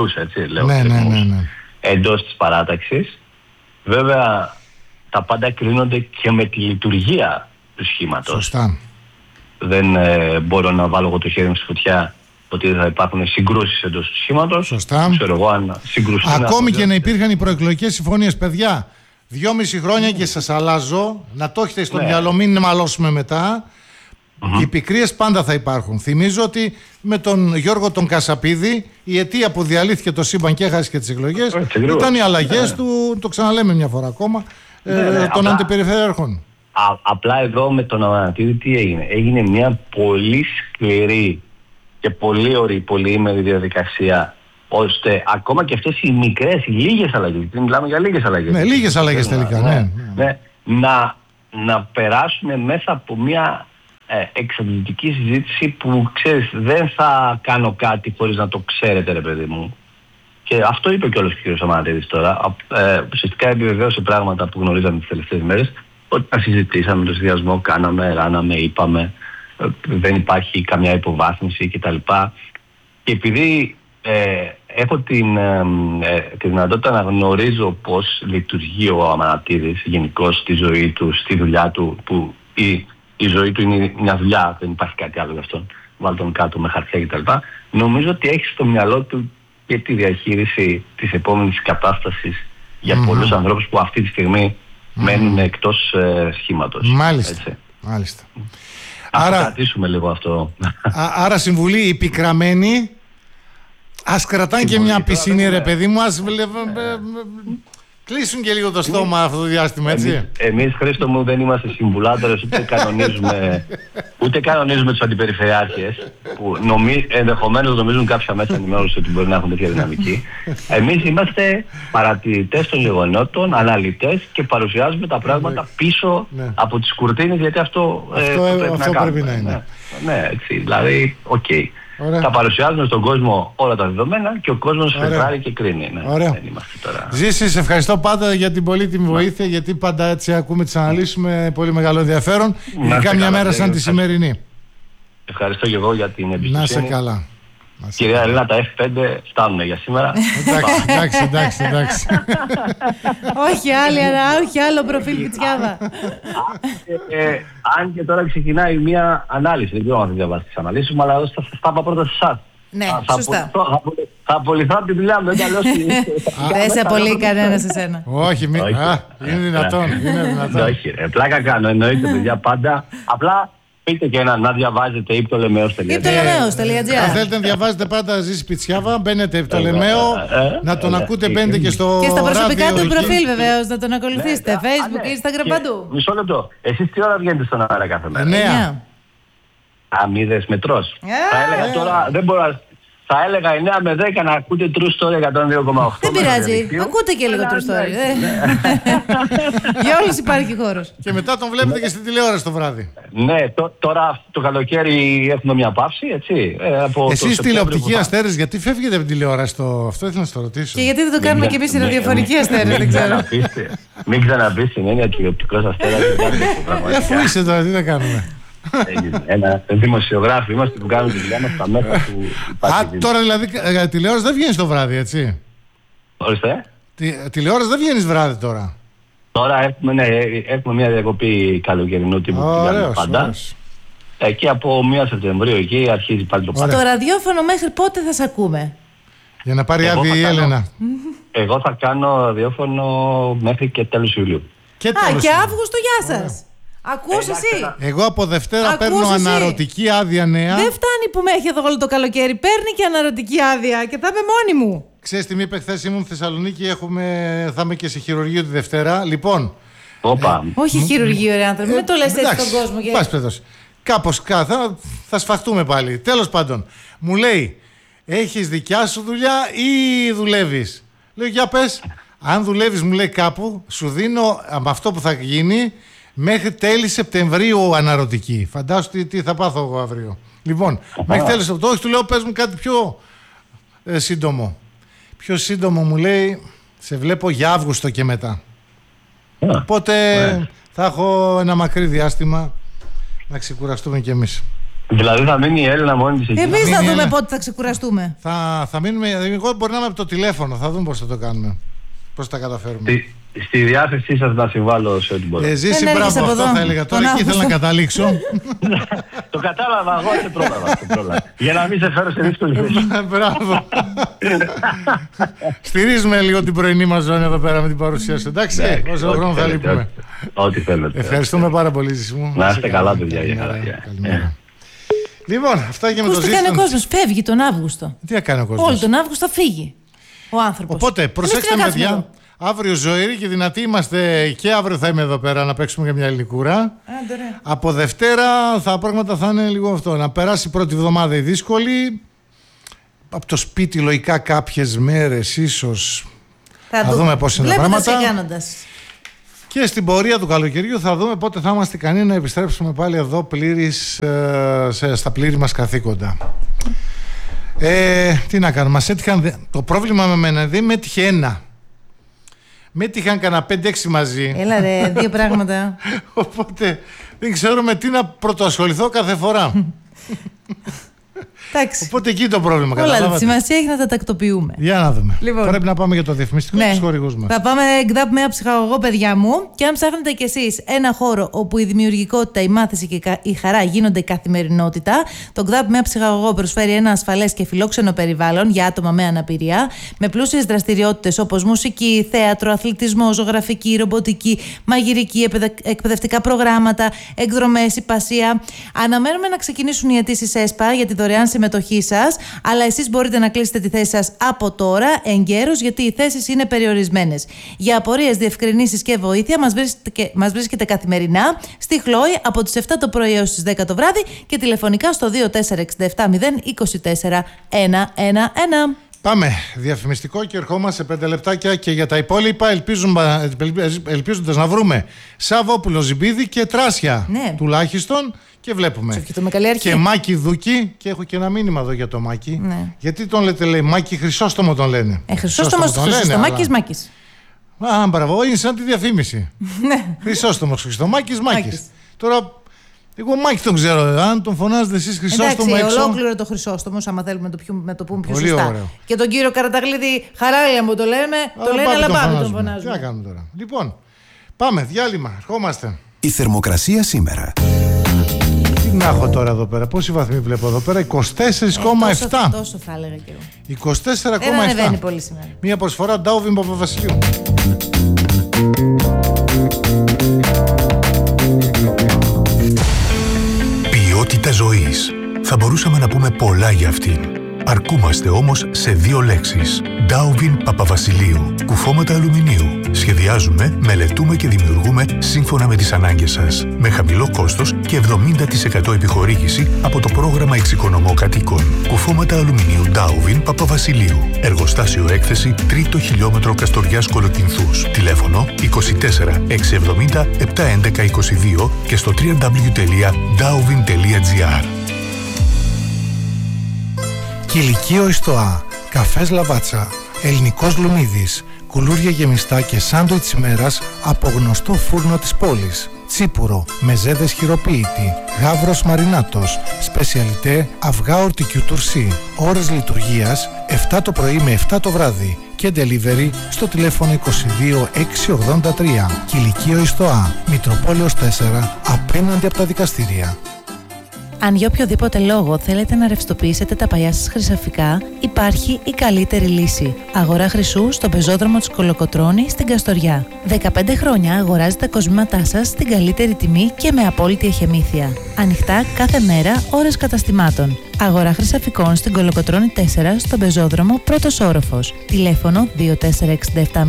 εντός της παράταξης. Βέβαια, τα πάντα κρίνονται και με τη λειτουργία του σχήματος. Σωστά. Δεν μπορώ να βάλω εγώ το χέρι μου στη φωτιά ότι θα υπάρχουν συγκρούσεις εντός του σχήματος. Σωστά. Ξέρω εγώ αν συγκρουστούν. Ακόμη και να υπήρχαν οι προεκλογικές συμφωνίες, παιδιά, 2,5 χρόνια και σας αλλάζω, να το έχετε στο μυαλό, μην μαλώσουμε μετά. Οι πικρίες πάντα θα υπάρχουν. Θυμίζω ότι με τον Γιώργο τον Κασαπίδη η αιτία που διαλύθηκε το σύμπαν και έχασε και τις εκλογές ήταν οι αλλαγές του, το ξαναλέμε μια φορά ακόμα, των αντιπεριφερειάρχων. Απλά εδώ με τον Αμανατίδη τι έγινε? Έγινε μια πολύ σκληρή και πολύ ωραία, πολυήμερη διαδικασία, ώστε ακόμα και αυτές οι μικρές, οι λίγες αλλαγές, γιατί μιλάμε για λίγες αλλαγές. Ναι, λίγες αλλαγές τελικά, να περάσουν μέσα από μια εξαντλητική συζήτηση που ξέρεις, δεν θα κάνω κάτι χωρίς να το ξέρετε, ρε παιδί μου. Και αυτό είπε κιόλας ο κ. Αμανατίδης τώρα. Ουσιαστικά επιβεβαίωσε πράγματα που γνωρίζαμε τις τελευταίες μέρες, ότι τα συζητήσαμε, το συνδυασμό, κάναμε, ράναμε, είπαμε, δεν υπάρχει καμιά υποβάθμιση κτλ. Και επειδή έχω τη δυνατότητα να γνωρίζω πώς λειτουργεί ο Αμανατίδης γενικώς στη ζωή του, στη δουλειά του, που η ζωή του είναι μια δουλειά, δεν υπάρχει κάτι άλλο γι' αυτόν, βάλει τον κάτω με χαρτιά κτλ. Νομίζω ότι έχει στο μυαλό του και τη διαχείριση της επόμενης κατάστασης για πολλούς ανθρώπους που αυτή τη στιγμή μένουν εκτός σχήματος. Μάλιστα. Άρα κρατήσουμε λίγο αυτό. Άρα συμβουλή, οι πικραμένοι ας κρατάνε και μια πισίνη, ρε παιδί μου, Κλείσουν και λίγο το στόμα αυτό το διάστημα, έτσι. Εμείς, Χρήστο μου, δεν είμαστε συμβουλάτορες, ούτε κανονίζουμε τους αντιπεριφερειάρχες, που ενδεχομένως νομίζουν κάποια μέσα ενημέρωση ότι μπορεί να έχουν τέτοια δυναμική. Εμείς είμαστε παρατηρητές των γεγονότων, αναλυτές και παρουσιάζουμε τα πράγματα πίσω από τις κουρτίνες, γιατί αυτό πρέπει να είναι. Ναι, έτσι, δηλαδή, οκ. Τα παρουσιάζουμε στον κόσμο όλα τα δεδομένα και ο κόσμος φετράρει και κρίνει. Ωραία. Ζήση, σε ευχαριστώ πάντα για την πολύτιμη βοήθεια, γιατί πάντα έτσι ακούμε τις αναλύσεις με πολύ μεγάλο ενδιαφέρον, ειδικά μια μέρα σαν τη σημερινή. Ευχαριστώ και εγώ για την εμπιστοσύνη. Να σε καλά. Κυρία Ελένα, τα F5 φτάνουν για σήμερα. Εντάξει. Όχι άλλο προφίλ Πιτσιάβα. Αν και τώρα ξεκινάει μια ανάλυση, δεν ξέρω αν θα διαβάσει τις αναλύσεις μου, αλλά εδώ θα πάω πρώτα σε εσάς. Ναι, σωστά. Θα απολυθώ από τη δουλειά μου, δεν δεν σε απολύει κανένα σε σένα. Όχι, είναι δυνατόν. Όχι, πλάκα κάνω, εννοείται παιδιά πάντα. Απλά πείτε και να διαβάζετε iptolemeos.gr. Αν θέλετε να διαβάζετε πάντα Ζήση Πιτσιάβα, μπαίνετε Ptolemeo, να τον ακούτε, μπαίνετε και στο και στα προσωπικά ράδιο, του προφίλ βεβαίως, να τον ακολουθήσετε. Facebook, Instagram, παντού. Μισό λεπτό. Εσείς τι ώρα βγαίνετε στον αέρα κάθε μέρα? 9. Αμύδες μετρός. Θα έλεγα τώρα, δεν μπορώ. Θα έλεγα 9 με 10 να ακούτε True Story 102,8. Δεν πειράζει. Ακούτε και λίγο True Story. Για όλους υπάρχει χώρος. Και μετά τον βλέπετε και στην τηλεόραση το βράδυ. Ναι, τώρα το καλοκαίρι έχουμε μια παύση, έτσι. Εσείς τηλεοπτικοί αστέρες, γιατί φεύγετε από την τηλεόραση? Αυτό ήθελα να σας το ρωτήσω. Και γιατί δεν το κάνουμε κι εμείς οι ραδιοφωνικοί αστέρες, δεν ξέρω. Μην ξαναπείς την έννοια τηλεοπτικός αστέρας. Αφού είσαι τώρα, τι θα κάνουμε. Ένα δημοσιογράφοι είμαστε που κάνουμε τη δουλειά μας στα μέσα που υπάρχει. Τώρα δηλαδή τηλεόραση δεν βγαίνεις το βράδυ, έτσι? Ορίστε. Τηλεόραση δεν βγαίνεις βράδυ τώρα? Τώρα έχουμε μια διακοπή καλοκαιρινού τύπου που κάνουμε πάντα. Και από 1 Σεπτεμβρίου εκεί αρχίζει πάλι το πάντα. Στο ραδιόφωνο μέχρι πότε θα σε ακούμε? Για να πάρει άδεια η Έλενα. Εγώ θα κάνω ραδιόφωνο μέχρι και τέλος Ιουλίου. Και Αύγουστο, γεια σας. Ακούς εσύ. Εγώ από Δευτέρα παίρνω αναρωτική άδεια νέα. Δεν φτάνει που με έχει εδώ όλο το καλοκαίρι. Παίρνει και αναρωτική άδεια και θα είμαι μόνη μου. Ξέρεις τι μου είπε χθες? Ήμουν στη Θεσσαλονίκη, θα είμαι και σε χειρουργείο τη Δευτέρα. Λοιπόν. Όχι χειρουργείο, ρε άνθρωποι. Μην το λες έτσι στον κόσμο. Πας παιδός. Κάπως θα σφαχτούμε πάλι. Τέλος πάντων, μου λέει, έχεις δικιά σου δουλειά ή δουλεύεις? Λέω, για πες. Αν δουλεύεις, μου λέει, κάπου, σου δίνω με αυτό που θα γίνει μέχρι τέλη Σεπτεμβρίου αναρωτική. Φαντάσου τι θα πάθω εγώ αύριο. Λοιπόν, μέχρι τέλη Σεπτεμβρίου, όχι, του λέω, πες μου κάτι πιο σύντομο. Πιο σύντομο, μου λέει, σε βλέπω για Αύγουστο και μετά. Οπότε θα έχω ένα μακρύ διάστημα να ξεκουραστούμε κι εμείς. Δηλαδή θα μείνει η Έλληνα μόνη της εκεί? Εμείς θα δούμε πότε θα ξεκουραστούμε. Θα μείνουμε, εγώ μπορεί να είμαι από το τηλέφωνο, θα δούμε πώς θα το κάνουμε. Πώς θα καταφέρουμε. Στη διάθεσή σας να συμβάλλω σε ό,τι μπορώ. Ζήση, μπράβο, αυτό θα έλεγα. Τώρα εκεί ήθελα να καταλήξω. Το κατάλαβα, εγώ δεν πρόλαβα. Για να μην σε φέρω σε δύσκολη θέση. Μπράβο. Στηρίζουμε λίγο την πρωινή μας ζώνη εδώ πέρα με την παρουσία σου. Εντάξει, όσο χρόνο θα λείπουμε. Ό,τι θέλετε. Ευχαριστούμε πάρα πολύ, Ζήση μου. Να είστε καλά, παιδιά. Λοιπόν, αυτά και με το Ζήση. Τι κάνει ο κόσμος? Φεύγει τον Αύγουστο. Τι θα κάνει ο κόσμος? Όλο τον Αύγουστο θα φύγει ο άνθρωπος. Οπότε, προσέξτε παιδιά. Αύριο ζωηροί και δυνατοί είμαστε, και αύριο θα είμαι εδώ πέρα να παίξουμε για μια ελληνικούρα. Από Δευτέρα πράγματα θα είναι λίγο αυτό. Να περάσει η πρώτη εβδομάδα η δύσκολη. Από το σπίτι λογικά κάποιες μέρες ίσως. Θα δούμε πώς είναι τα πράγματα. Και στην πορεία του καλοκαιριού θα δούμε πότε θα είμαστε ικανοί να επιστρέψουμε πάλι εδώ στα πλήρη μας καθήκοντα. Τι να κάνουμε, το πρόβλημα με μένα δεν με έτυχε ένα. Με έτυχαν κανένα 5-6 μαζί. Έλα ρε, 2 πράγματα. Οπότε δεν ξέρω με τι να πρωτοασχοληθώ κάθε φορά. Οπότε εκεί το πρόβλημα. Όλα τη σημασία έχει να τα τακτοποιούμε. Για να δούμε. Λοιπόν, πρέπει να πάμε για το διαφημιστικό και τους χορηγούς μας. Θα πάμε γκδάπ με ένα ψυχαγωγό, παιδιά μου. Και αν ψάχνετε κι εσείς ένα χώρο όπου η δημιουργικότητα, η μάθηση και η χαρά γίνονται καθημερινότητα, το γκδάπ με ένα ψυχαγωγό προσφέρει ένα ασφαλές και φιλόξενο περιβάλλον για άτομα με αναπηρία, με πλούσιες δραστηριότητες όπως μουσική, θέατρο, αθλητισμό, ζωγραφική, ρομποτική, μαγειρική, εκπαιδευτικά προγράμματα, εκδρομές, υπασία. Αναμένουμε να ξεκινήσουν οι αιτήσεις ΕΣΠΑ για τη δωρεάν συμμετοχή σας, αλλά εσείς μπορείτε να κλείσετε τη θέση σας από τώρα, εγκαίρως, γιατί οι θέσεις είναι περιορισμένες. Για απορίες, διευκρινήσεις και βοήθεια μας βρίσκεται καθημερινά στη Χλόη από τις 7 το πρωί έως τις 10 το βράδυ και τηλεφωνικά στο 2467 024 111. Πάμε διαφημιστικό και ερχόμαστε σε 5 λεπτάκια και για τα υπόλοιπα ελπίζοντας να βρούμε Σαββόπουλο, Ζιμπίδη και Τράσια, ναι, τουλάχιστον, και βλέπουμε. Και Μάκη Δούκη, και έχω και ένα μήνυμα εδώ για το Μάκη. Ναι. Γιατί τον λέτε, λέει, Μάκη Χρυσόστομο τον λένε. Χρυσόστομος, Χριστομάκης, Μάκης. Α, μπράβο, είναι σαν τη διαφήμιση. Χρυσόστομος, Χριστομάκης, Μάκης. Τώρα, εγώ Μάκη τον ξέρω, αν τον φωνάζετε εσείς Χρυσόστομο έξω. Ολόκληρο το Χρυσόστομο, άμα θέλουμε να το πούμε πιο σωστά. Ωραίο. Και τον κύριο Καραταγλίδη, Χαράλια μου το λέμε, αλλά πάμε τον φωνάζουμε. Τι να κάνουμε τώρα. Λοιπόν, πάμε, διάλειμμα, ερχόμαστε. Η θερμοκρασία σήμερα. Τι να έχω τώρα εδώ πέρα, πόσοι βαθμοί βλέπω εδώ πέρα, 24,7. Τόσο θα έλεγα και εγώ. 24,7. Δεν ανεβαίνει πολύ σήμερα. Μια προσφορά Ντάουβιν Παπαβασιλείου. Ποιότητα ζωής. Θα μπορούσαμε να πούμε πολλά για αυτήν. Αρκούμαστε όμως σε 2 λέξεις. Ντάουβιν Παπαβασιλείου. Κουφώματα αλουμινίου. Σχεδιάζουμε, μελετούμε και δημιουργούμε σύμφωνα με τις ανάγκες σας. Με χαμηλό κόστος και 70% επιχορήγηση από το πρόγραμμα Εξοικονομώ Κατοίκων. Κουφώματα αλουμινίου Ντάουβιν Παπαβασιλείου. Εργοστάσιο έκθεση 3ο χιλιόμετρο Καστοριάς Κολοκυνθούς. Τηλέφωνο 24 670 711 22 και στο www.dauvin.gr. Κηλικείο Ιστοά, καφές Λαβάτσα, ελληνικός λουμίδης, κουλούρια γεμιστά και σάντουιτς ημέρας από γνωστό φούρνο της πόλης. Τσίπουρο, μεζέδες χειροποίητη, γάβρος μαρινάτος, σπεσιαλιτέ αυγά ορτικιού τουρσί. Ώρες λειτουργίας 7 το πρωί με 7 το βράδυ και delivery στο τηλέφωνο 22 683. Κηλικείο Ιστοά, Μητροπόλεως 4, απέναντι από τα δικαστήρια. Αν για οποιοδήποτε λόγο θέλετε να ρευστοποιήσετε τα παλιά σας χρυσαφικά, υπάρχει η καλύτερη λύση. Αγορά χρυσού στον πεζόδρομο της Κολοκοτρώνη στην Καστοριά. 15 χρόνια αγοράζετε τα κοσμήματά σας στην καλύτερη τιμή και με απόλυτη εχεμήθεια. Ανοιχτά κάθε μέρα, ώρες καταστημάτων. Αγορά χρυσαφικών στην Κολοκοτρώνη 4 στον πεζόδρομο πρώτος όροφος. Τηλέφωνο 2467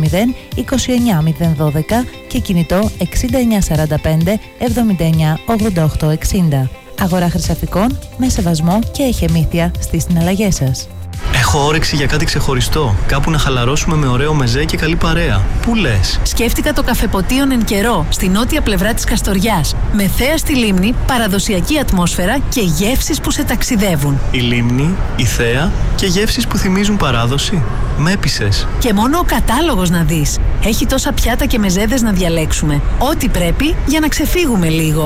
29012 και κινητό 6945 79 88 60. Αγορά χρυσαφικών με σεβασμό και εχεμήθεια στις συναλλαγές σας. Έχω όρεξη για κάτι ξεχωριστό. Κάπου να χαλαρώσουμε με ωραίο μεζέ και καλή παρέα. Πού λες? Σκέφτηκα το Καφεποτίον Εν Καιρό, στη νότια πλευρά της Καστοριάς. Με θέα στη λίμνη, παραδοσιακή ατμόσφαιρα και γεύσεις που σε ταξιδεύουν. Η λίμνη, η θέα και γεύσεις που θυμίζουν παράδοση. Με έπεισες. Και μόνο ο κατάλογος να δεις. Έχει τόσα πιάτα και μεζέδες να διαλέξουμε. Ό,τι πρέπει για να ξεφύγουμε λίγο.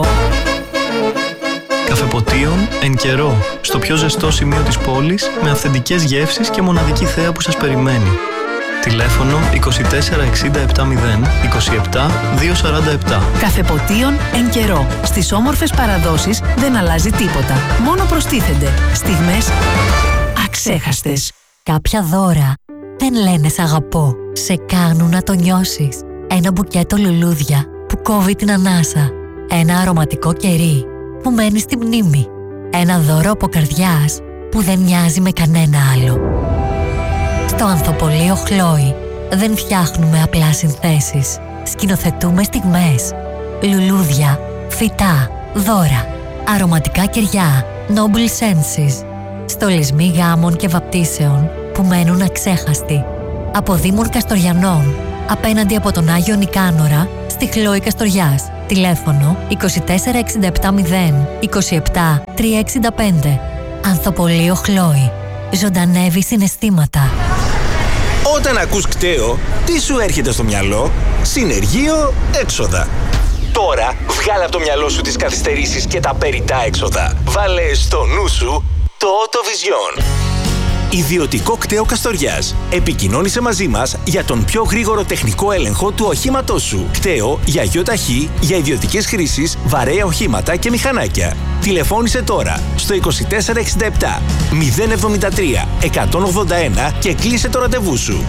Καφεποτίον Εν Καιρό, στο πιο ζεστό σημείο της πόλης, με αυθεντικές γεύσεις και μοναδική θέα που σας περιμένει. Τηλέφωνο 24 60 70 27 247. Καφεποτίον Εν Καιρό. Στις όμορφες παραδόσεις δεν αλλάζει τίποτα. Μόνο προστίθενται στιγμές αξέχαστες. Κάποια δώρα δεν λένε σ' αγαπώ. Σε κάνουν να το νιώσεις. Ένα μπουκέτο λουλούδια που κόβει την ανάσα. Ένα αρωματικό κερί που μένει στη μνήμη. Ένα δώρο από καρδιάς που δεν μοιάζει με κανένα άλλο. Στο Ανθοπολείο Χλόη δεν φτιάχνουμε απλά συνθέσεις. Σκηνοθετούμε στιγμές. Λουλούδια, φυτά, δώρα, αρωματικά κεριά, Noble Senses. Στολισμοί γάμων και βαπτίσεων που μένουν αξέχαστοι. Από Δήμων Καστοριανών, απέναντι από τον Άγιο Νικάνορα, στη Χλόη Καστοριάς. Τηλέφωνο 24 67 0 27 365. Ανθοπολείο Χλόη. Ζωντανεύει συναισθήματα. Όταν ακούς κταίο, τι σου έρχεται στο μυαλό? Συνεργείο έξοδα. Τώρα βγάλε από το μυαλό σου τις καθυστερήσεις και τα περιττά έξοδα. Βάλε στο νου σου το Autovision. Ιδιωτικό κταίο Καστοριάς. Επικοινώνησε μαζί μας για τον πιο γρήγορο τεχνικό έλεγχο του οχήματός σου. Κταίο για ΙΟΤΑΧΗ, για ιδιωτικές χρήσεις, βαρέα οχήματα και μηχανάκια. Τηλεφώνησε τώρα στο 2467 073 181 και κλείσε το ραντεβού σου.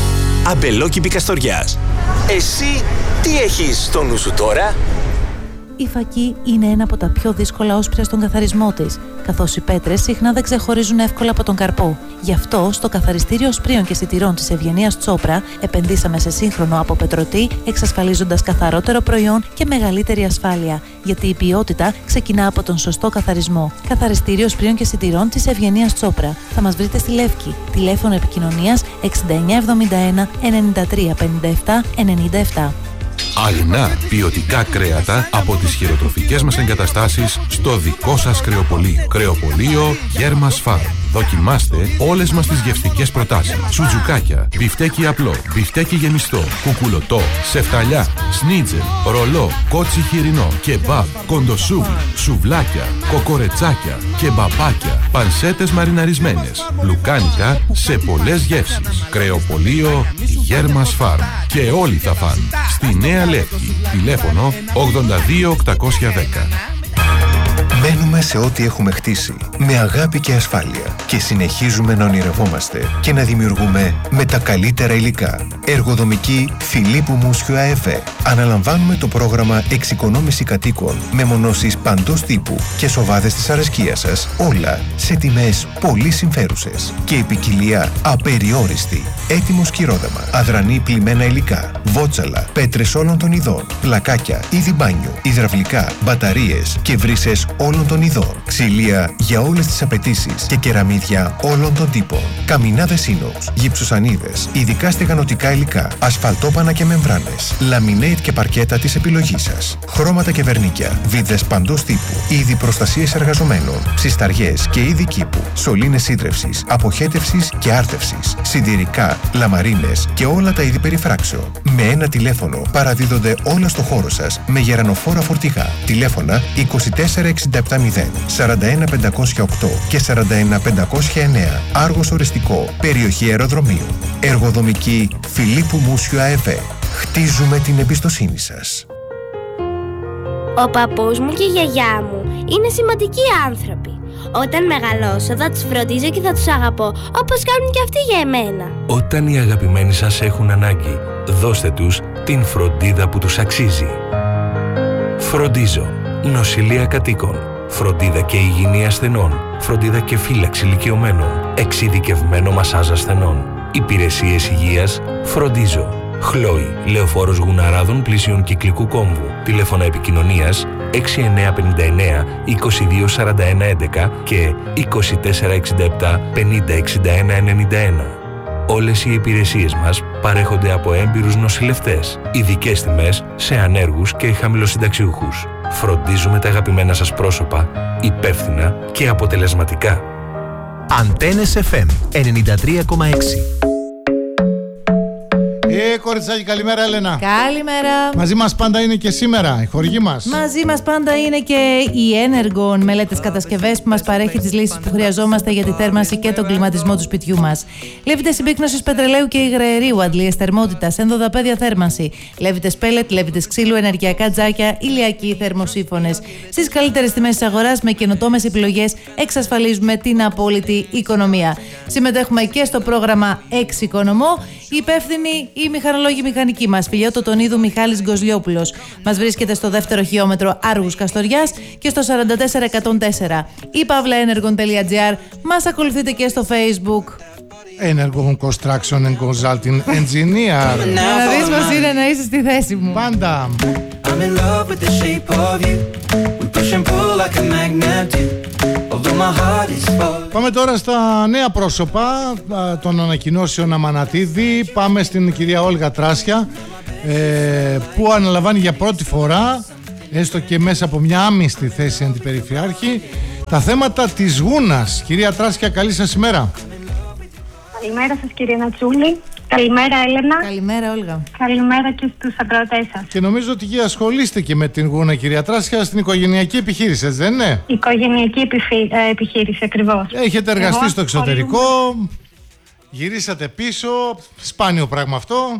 Αμπελόκηπη Καστοριάς. Εσύ τι έχεις στο νου σου τώρα? η φακή είναι ένα από τα πιο δύσκολα όσπρια στον καθαρισμό της, καθώς οι πέτρες συχνά δεν ξεχωρίζουν εύκολα από τον καρπό. Γι' αυτό, στο καθαριστήριο σπρίων και σιτηρών της Ευγενίας Τσόπρα, επενδύσαμε σε σύγχρονο αποπετρωτή, εξασφαλίζοντας καθαρότερο προϊόν και μεγαλύτερη ασφάλεια. Γιατί η ποιότητα ξεκινά από τον σωστό καθαρισμό. Καθαριστήριο σπρίων και σιτηρών της Ευγενίας Τσόπρα. Θα μας βρείτε στη Λεύκη. Τηλέφωνο επικοινωνίας 6971 9357 97. Αλινά ποιοτικά κρέατα από τις χειροτροφικές μας εγκαταστάσεις στο δικό σας κρεοπωλείο. Κρεοπωλείο Γέρμας Φαρμ. Δοκιμάστε όλες μας τις γευστικές προτάσεις. Σουτζουκάκια, μπιφτέκι απλό, μπιφτέκι γεμιστό, κουκουλωτό, σεφταλιά, σνίτζελ, ρολό, κότσι χοιρινό, κεμπάμπ, κοντοσούβλι, σουβλάκια, κοκορετσάκια, κεμπαπάκια, πανσέτες μαριναρισμένες, λουκάνικα σε πολλές γεύσεις. Κρεοπωλείο Γέρμας Φαρμ. Και όλοι θα φαν. Στη Νέα Λεύκη. Τηλέφωνο 82810. Μένουμε σε ό,τι έχουμε χτίσει, με αγάπη και ασφάλεια και συνεχίζουμε να ονειρευόμαστε και να δημιουργούμε με τα καλύτερα υλικά. Εργοδομική Φιλίππου Μούσιου ΑΕΒ. Αναλαμβάνουμε το πρόγραμμα εξοικονόμηση κατοίκων με μονώσεις παντός τύπου και σοβάδες της αρεσκίας σας, όλα σε τιμές πολύ συμφέρουσες και η ποικιλία απεριόριστη. Έτοιμο σκυρόδεμα, αδρανή πλημμένα υλικά, βότσαλα, πέτρες όλων των ειδών, πλακάκια, είδη μπάνιου, υδραυλικά, μπαταρίες και βρύσες όλων των ειδών, ξυλία για όλες τις απαιτήσεις και κεραμίδια όλων των τύπων, καμινάδες ίνοξ, γυψοσανίδες, ειδικά στεγανοτικά υλικά, ασφαλτόπανα και μεμβράνες, λαμινέιτ και παρκέτα της επιλογής σας, χρώματα και βερνίκια, βίδες παντός τύπου, είδη προστασίες εργαζομένων, ψισταριές και είδη κήπου, σωλήνες σύντρευσης, αποχέτευσης και άρτευσης, συντηρικά, λαμαρίνες και όλα τα είδη περιφράξεων. Με ένα τηλέφωνο παραδίδονται όλα στο χώρο σας με γερανοφόρα φορτηγά. Τηλέφωνα 24670 41508 και 41509. Άργος Οριστικό, περιοχή αεροδρομίου. Εργοδομική Φιλίππου Μούσιου ΑΕΒ. Χτίζουμε την εμπιστοσύνη σας. Ο παππούς μου και η γιαγιά μου είναι σημαντικοί άνθρωποι. Όταν μεγαλώσω θα τους φροντίζω και θα τους αγαπώ όπως κάνουν και αυτοί για εμένα. Όταν οι αγαπημένοι σας έχουν ανάγκη, δώστε τους την φροντίδα που τους αξίζει. Φροντίζω. Νοσηλεία κατοίκων. Φροντίδα και υγιεινή ασθενών. Φροντίδα και φύλαξη ηλικιωμένων. Εξειδικευμένο μασάζ ασθενών. Υπηρεσίες υγείας. Φροντίζω. Χλόι, Λεωφόρος Γουναράδων πλησίων Κυκλικού Κόμβου. Τηλέφωνα επικοινωνίας 6959 224111 και 2467 506191. Όλες οι υπηρεσίες μας παρέχονται από έμπειρους νοσηλευτές. Ειδικές τιμές σε ανέργους και χαμηλοσυνταξιούχους. Φροντίζουμε τα αγαπημένα σας πρόσωπα υπεύθυνα και αποτελεσματικά. Αντένες FM 93,6. Κοριτσάκι, καλημέρα Έλενα. Καλημέρα. Μαζί μας πάντα είναι και σήμερα η χορηγή μας. Μαζί μας πάντα είναι και η Energon, μελέτες κατασκευές που μας παρέχει τις λύσεις που χρειαζόμαστε για τη θέρμανση και τον κλιματισμό του σπιτιού μας. Λέβητες συμπίκνωσης πετρελαίου και υγραερίου, αντλίες θερμότητας, ενδοδαπέδια θέρμανση, λέβητες πέλετ, λέβητες ξύλου, ενεργειακά τζάκια, ηλιακοί θερμοσύφωνες. Στις καλύτερες τιμές της αγοράς με καινοτόμες επιλογές εξασφαλίζουμε την απόλυτη οικονομία. Συμμετέχουμε και στο πρόγραμμα Εξοικονομώ. Υπεύθυνη η μηχανολόγη μηχανική μας, Φιλιώτο Τονίδου Μιχάλης Γκοζλιόπουλος. Μας βρίσκεται στο δεύτερο χιλιόμετρο Άργους Καστοριάς και στο 44104. Η pavlaenergon.gr. Μας ακολουθείτε και στο Facebook. Energon Construction and Consulting Engineer. Να δεις πως είναι να είσαι στη θέση μου. Πάντα. Πάμε τώρα στα νέα πρόσωπα των ανακοινώσεων Αμανατίδη. Πάμε στην κυρία Όλγα Τράσια, που αναλαμβάνει για πρώτη φορά, έστω και μέσα από μια άμυστη θέση αντιπεριφερειάρχη, τα θέματα της Γούνας. Κυρία Τράσια, καλή σας ημέρα. Καλημέρα σας κύριε Νατσούλη. Καλημέρα Έλενα. Καλημέρα Όλγα. Καλημέρα και στους ακροατές σας. Και νομίζω ότι και ασχολείστε και με την Γούνα, κυρία Τράσια, στην οικογενειακή επιχείρηση, δεν είναι? Οικογενειακή επιχείρηση, ακριβώς. Έχετε εργαστεί στο εξωτερικό, γυρίσατε πίσω, σπάνιο πράγμα αυτό.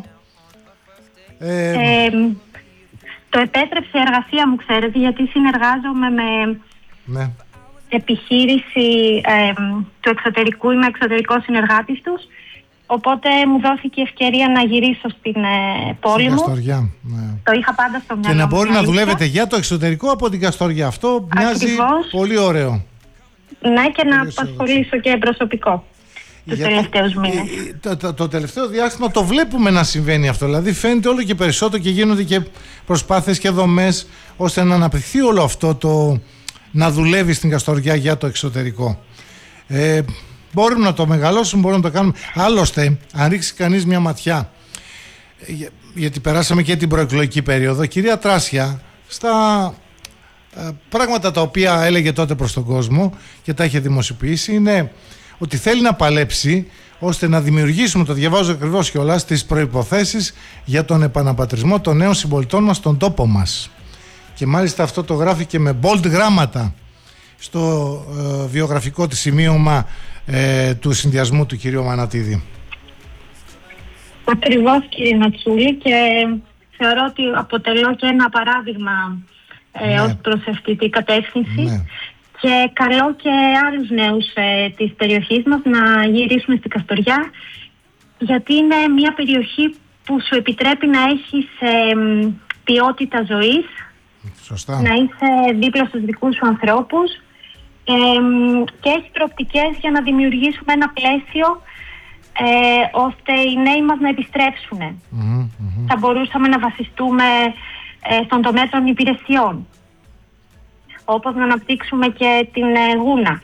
Το επέτρεψε η εργασία μου, ξέρετε, γιατί συνεργάζομαι με επιχείρηση του εξωτερικού, είμαι εξωτερικός συνεργάτης τους Οπότε μου δόθηκε η ευκαιρία να γυρίσω στην πόλη μου. Καστοριά, ναι. Το είχα πάντα στο μυαλό μου. Και να μπορεί να δουλεύετε για το εξωτερικό από την Καστοριά. Αυτό μοιάζει πολύ ωραίο. Ναι, και να απασχολήσω και προσωπικό τους τελευταίους μήνες. Το τελευταίο διάστημα το βλέπουμε να συμβαίνει αυτό. Δηλαδή φαίνεται όλο και περισσότερο και γίνονται και προσπάθειες και δομές ώστε να αναπτυχθεί όλο αυτό το να δουλεύει στην Καστοριά για το εξωτερικό. Μπορούμε να το μεγαλώσουμε, μπορούμε να το κάνουμε. Άλλωστε, αν ρίξει κανείς μια ματιά, γιατί περάσαμε και την προεκλογική περίοδο, κυρία Τράσια, στα πράγματα τα οποία έλεγε τότε προς τον κόσμο και τα είχε δημοσιοποιήσει, είναι ότι θέλει να παλέψει ώστε να δημιουργήσουμε, το διαβάζω ακριβώς κιόλας, τις προϋποθέσεις για τον επαναπατρισμό των νέων συμπολιτών μας στον τόπο μας. Και μάλιστα αυτό το γράφει και με bold γράμματα στο βιογραφικό της σημείωμα του συνδυασμού του κυρίου Μανατίδη. Ακριβώς, κύριε Νατσούλη, και θεωρώ ότι αποτελώ και ένα παράδειγμα ως προς αυτή την κατεύθυνση. Ναι. Και καλώ και άλλους νέους της περιοχής μας να γυρίσουμε στην Καστοριά, γιατί είναι μια περιοχή που σου επιτρέπει να έχεις ποιότητα ζωής. Σωστά. Να είσαι δίπλα στους δικούς σου ανθρώπους και έχει προοπτικές για να δημιουργήσουμε ένα πλαίσιο ώστε οι νέοι μας να επιστρέψουν. Θα μπορούσαμε να βασιστούμε στον τομέα των υπηρεσιών, όπως να αναπτύξουμε και την γούνα.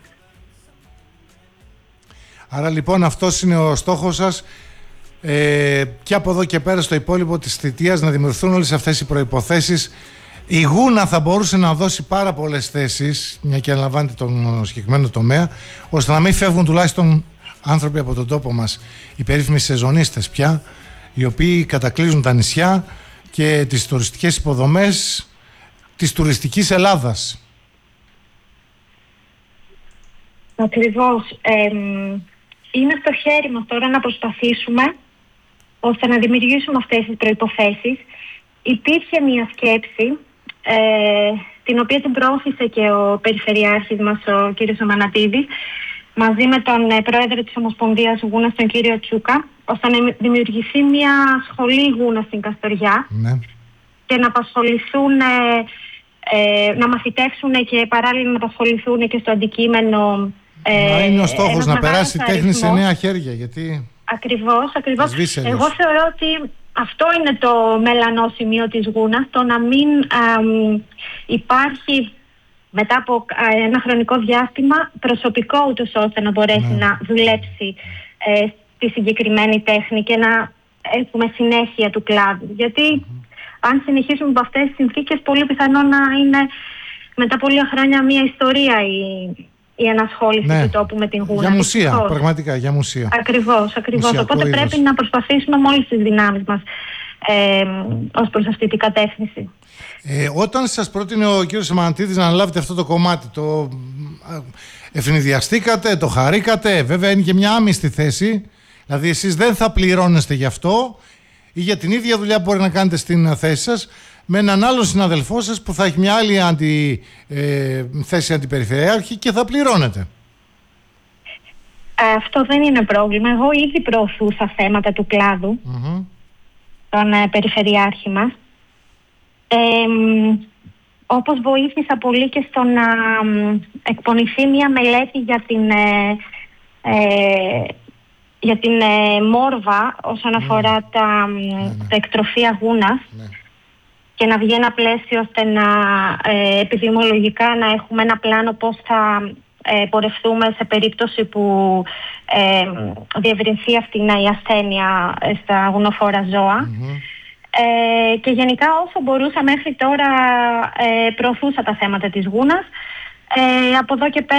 Άρα λοιπόν αυτός είναι ο στόχος σας, και από εδώ και πέρα στο υπόλοιπο της θητείας να δημιουργηθούν όλες αυτές οι προϋποθέσεις. Η γούνα θα μπορούσε να δώσει πάρα πολλές θέσεις, μια και αναλαμβάνεται τον συγκεκριμένο τομέα, ώστε να μην φεύγουν τουλάχιστον άνθρωποι από τον τόπο μας, οι περίφημοι σεζονίστες πια, οι οποίοι κατακλείζουν τα νησιά και τις τουριστικές υποδομές της τουριστικής Ελλάδας. Ακριβώς. Είναι στο χέρι μας τώρα να προσπαθήσουμε ώστε να δημιουργήσουμε αυτές τις προϋποθέσεις. Υπήρχε μια σκέψη, την οποία την προώθησε και ο Περιφερειάρχης μας, ο κύριος Μανατίδης, μαζί με τον πρόεδρο της Ομοσπονδίας Γούνας, τον κύριο Τσούκα, ώστε να δημιουργηθεί μια σχολή γούνα στην Καστοριά, ναι, και να απασχοληθούν, να μαθητεύσουν και παράλληλα να απασχοληθούν και στο αντικείμενο. Μα είναι ο στόχος να περάσει η τέχνη σε νέα χέρια, γιατί... Ακριβώς. Εγώ θεωρώ ότι αυτό είναι το μελανό σημείο της γούνας, το να μην υπάρχει μετά από ένα χρονικό διάστημα προσωπικό ούτως ώστε να μπορέσει να δουλέψει στη συγκεκριμένη τέχνη και να έχουμε συνέχεια του κλάδου. Γιατί αν συνεχίσουμε από αυτές τις συνθήκες, πολύ πιθανό να είναι μετά πολλή χρόνια μια ιστορία η ενασχόληση του τόπου με την γούνα. Για μουσεία, πραγματικά, για μουσεία. Ακριβώς. Οπότε πρέπει να προσπαθήσουμε με όλες τις δυνάμεις μας ως προς αυτή την κατεύθυνση. Όταν σας πρότεινε ο κύριος Μανατίδης να αναλάβετε αυτό το κομμάτι, το ευνηδιαστήκατε, το χαρήκατε? Βέβαια είναι και μια άμυστη θέση, δηλαδή εσείς δεν θα πληρώνεστε γι' αυτό ή για την ίδια δουλειά που μπορεί να κάνετε στην θέση σας με έναν άλλο συναδελφό σας που θα έχει μια άλλη θέση αντιπεριφερειάρχη και θα πληρώνετε. Αυτό δεν είναι πρόβλημα. Εγώ ήδη προωθούσα θέματα του κλάδου, τον περιφερειάρχη μας. Όπως βοήθησα πολύ και στο να εκπονηθεί μια μελέτη για την μόρβα όσον αφορά τα εκτροφία γούνας, και να βγει ένα πλαίσιο ώστε να επιδημιολογικά να έχουμε ένα πλάνο πώς θα πορευτούμε σε περίπτωση που διευρυνθεί αυτή η ασθένεια στα γουνοφόρα ζώα. Και γενικά όσο μπορούσα μέχρι τώρα προωθούσα τα θέματα της γούνας. Από εδώ και πέρα